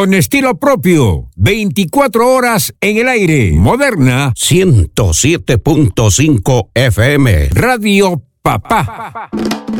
con estilo propio. 24 horas en el aire. Moderna 107.5 FM. Radio Papá.